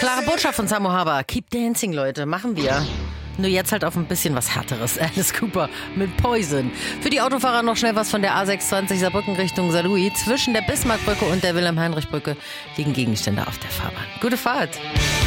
Klare Botschaft von Samo Haber. Keep dancing, Leute. Machen wir. Nur jetzt halt auf ein bisschen was Härteres. Alice Cooper mit Poison. Für die Autofahrer noch schnell was von der A620 Saarbrücken Richtung Saarlouis. Zwischen der Bismarckbrücke und der Wilhelm-Heinrich-Brücke liegen Gegenstände auf der Fahrbahn. Gute Fahrt.